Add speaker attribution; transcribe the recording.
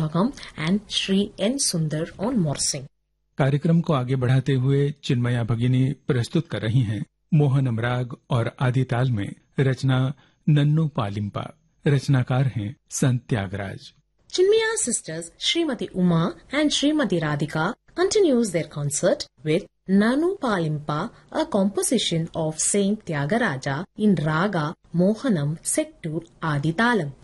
Speaker 1: Ragam and Sri N. Sundar on Morsing.
Speaker 2: कार्यक्रम को आगे बढ़ाते हुए चिन्मया भगिनी प्रस्तुत कर रही हैं मोहनम राग और आदि ताल में रचना नन्नू पालिम्पा। रचनाकार हैं संत Tyagaraja.
Speaker 1: Chinmaya sisters Srimati Uma and Srimati Radhika continues their concert with Nanu Palimpa, a composition of Saint Tyagaraja in Raga Mohanam set to Adi Talam.